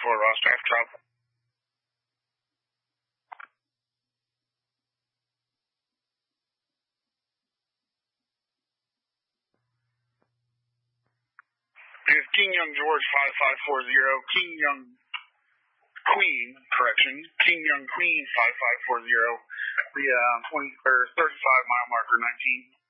Ross Draft Drop. We have King Young George 5540, King Young Queen, King Young Queen 5540. The 35 mile marker 19.